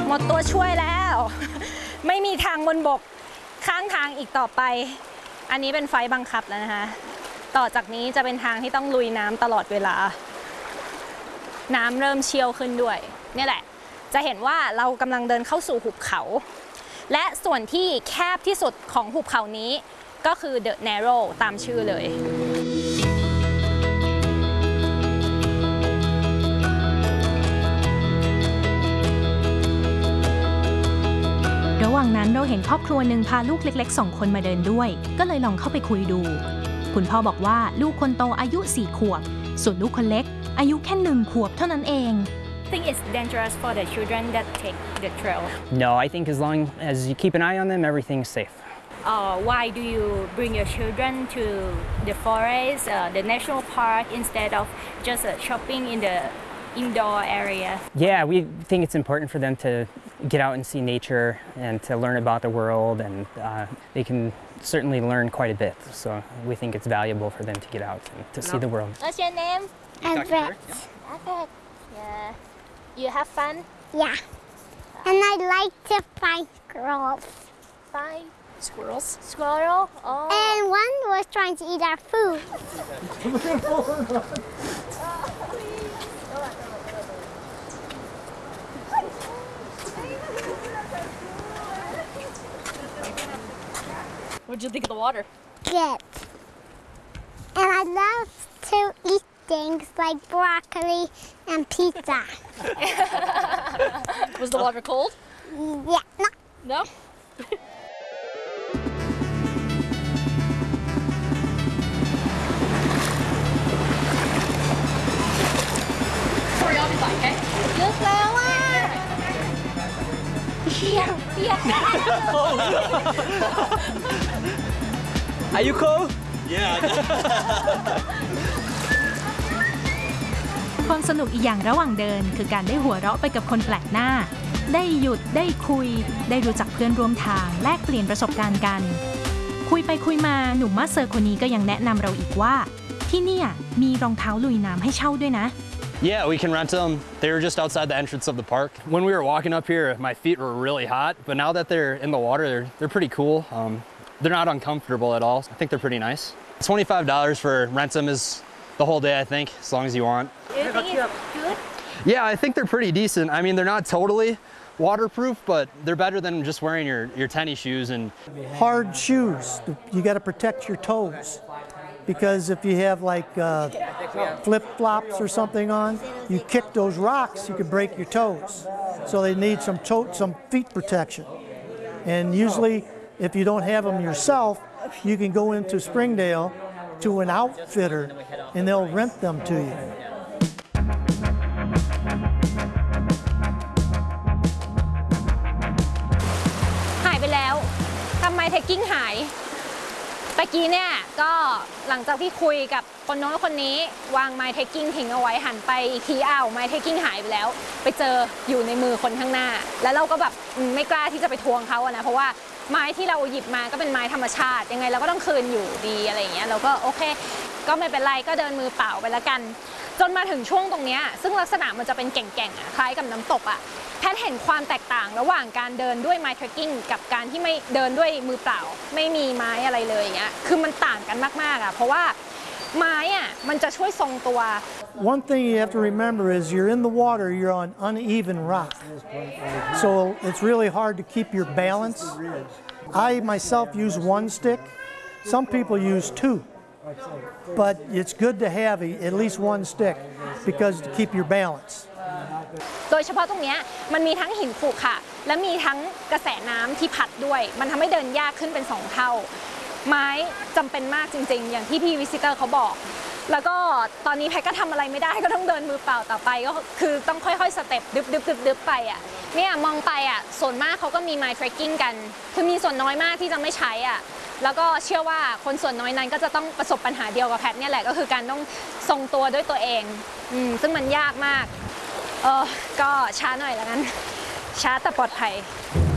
หมดตัวช่วยแล้วไม่มีทางบนบกข้างทางอีกต่อไปอันนี้เป็นไฟบังคับแล้วนะคะต่อจากนี้จะเป็นทางที่ต้องลุยน้ำตลอดเวลาน้ำเริ่มเชี่ยวขึ้นด้วยนี่แหละจะเห็นว่าเรากำลังเดินเข้าสู่หุบเขาและส่วนที่แคบที่สุดของหุบเขานี้ก็คือ The Narrow ตามชื่อเลยระหว่างนั้นเราเห็นครอบครัวหนึ่งพาลูกเล็กๆ2 คนมาเดินด้วยก็เลยลองเข้าไปคุยดูคุณพ่อบอกว่าลูกคนโตอายุ4 ขวบส่วนลูกคนเล็กอายุแค่1 ขวบเท่านั้นเอง I think it's dangerous for the children that take the trail. No, I think as long as you keep an eye on them, everything's safe. Why do you bring your children to the forest, the national park, instead of just shopping in the indoor area? Yeah, we think it's important for them to get out and see nature and to learn about the world, and they can certainly learn quite a bit. So we think it's valuable for them to get out and to see the world. What's your name? Everett. Everett. Yeah. You have fun? Yeah. And I like to find squirrels. Find squirrels. Squirrel. Oh. And one was trying to eat our food. What did you think of the water? Good. And I love to eat things like broccoli and pizza. Was the water cold? Yeah. No. Sorry, I'll be back, okay? ลึกแล้วอ่ะเปียก Are you cool? Yeah. ความสนุกอีกอย่างระหว่างเดินคือการได้หัวเราะไปกับคนแปลกหน้าได้หยุดได้คุยได้รู้จักเพื่อนร่วมทางแลกเปลี่ยนประสบการณ์กันคุยไปคุยมาหนุ่มมาสเตอร์คนนี้ก็ยังแนะนำเราอีกว่าที่นี่มีรองเท้าลุยน้ำให้เช่าด้วยนะ Yeah, we can rent them. They were just outside the entrance of the park. When we were walking up here, my feet were really hot, but now that they're in the water, they're pretty cool. They're not uncomfortable at all. I think they're pretty nice. $25 for rent them is the whole day, I think, as long as you want. Do you think it's good? Yeah, I think they're pretty decent. I mean, they're not totally waterproof, but they're better than just wearing your tennis shoes. And hard shoes, you got to protect your toes. Because if you have like flip-flops or something on, you kick those rocks, you can break your toes. So they need some feet protection. And usually, if you don't have them yourself, you can go into Springdale to an outfitter and they'll rent them to you. หายไปแล้วทำไมเทคกิ้งหายตะกี้เนี่ยก็หลังจากที่คุยกับคนโน้นคนนี้วางไม้เทคกิ้งทิ้งเอาไว้หันไปอีกทีอ้าวไม้เทคกิ้งหายไปแล้วไปเจออยู่ในมือคนข้างหน้าแล้วเราก็แบบไม่กล้าที่จะไปทวงเขานะเพราะว่าไม้ที่เราหยิบมาก็เป็นไม้ธรรมชาติยังไงเราก็ต้องคืนอยู่ดีอะไรอย่างเงี้ยเราก็โอเคก็ไม่เป็นไรก็เดินมือเปล่าไปแล้วกันจนมาถึงช่วงตรงนี้ซึ่งลักษณะมันจะเป็นแก่งๆคล้ายกับน้ำตกแพทเห็นความแตกต่างระหว่างการเดินด้วยไม้เทรคกิ้งกับการที่ไม่เดินด้วยมือเปล่าไม่มีไม้อะไรเลยอย่างเงี้ยคือมันต่างกันมากๆเพราะว่าไม้มันจะช่วยทรงตัว One thing you have to remember is you're in the water, you're on uneven rock. So it's really hard to keep your balance. I myself use one stick. Some people use two. But it's good to have at least one stick because to keep your balance. โดยเฉพาะตรงนี้มันมีทั้งหินขรุขระและมีทั้งกระแสน้ำที่พัดด้วยมันทำให้เดินยากขึ้นเป็น2 เท่าไม้จำเป็นมากจริงๆอย่างที่พี่วิสิเตอร์เขาบอกแล้วก็ตอนนี้แพทก็ทำอะไรไม่ได้ก็ต้องเดินมือเปล่าต่อไปก็คือต้องค่อยๆสเต็ปดึบไปเนี่ยมองไปส่วนมากเขาก็มีไม้เทรคกิ้งกันคือมีส่วนน้อยมากที่จะไม่ใช้แล้วก็เชื่อว่าคนส่วนน้อยนั้นก็จะต้องประสบปัญหาเดียวกับแพทเนี่ยแหละก็คือการต้องทรงตัวด้วยตัวเองซึ่งมันยากมากก็ช้าหน่อยแล้วกันช้าแต่ปลอดภัย